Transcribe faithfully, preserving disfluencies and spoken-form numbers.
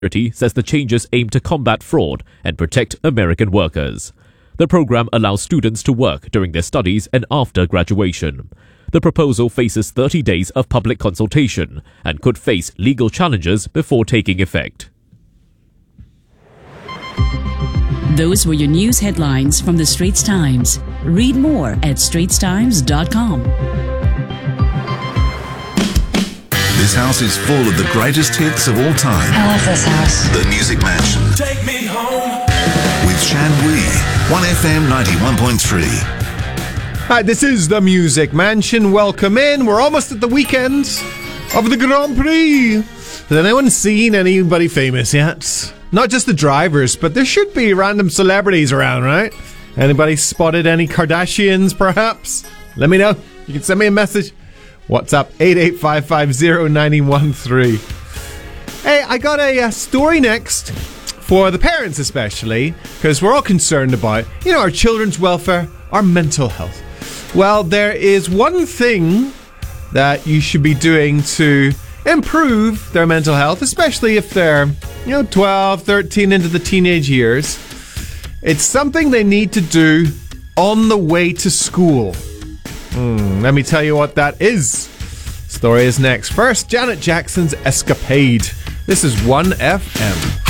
Security says the changes aim to combat fraud and protect American workers. The program allows students to work during their studies and after graduation. The proposal faces thirty days of public consultation and could face legal challenges before taking effect. Those were your news headlines from the Straits Times. Read more at straits times dot com. This house is full of the greatest hits of all time. I love this house. The Music Mansion. Take me home. With Shan Wee. one F M ninety-one point three. Hi, this is the Music Mansion. Welcome in. We're almost at the weekend of the Grand Prix. Has anyone seen anybody famous yet? Not just the drivers, but there should be random celebrities around, right? Anybody spotted any Kardashians, perhaps? Let me know. You can send me a message. WhatsApp eight eight five five zero nine one three. Hey, I got a, a story next for the parents especially, because we're all concerned about, you know, our children's welfare, our mental health. Well, there is one thing that you should be doing to improve their mental health, especially if they're, you know, twelve, thirteen into the teenage years. It's something they need to do on the way to school. Hmm, let me tell you what that is. Story is next. First, Janet Jackson's Escapade. This is one F M.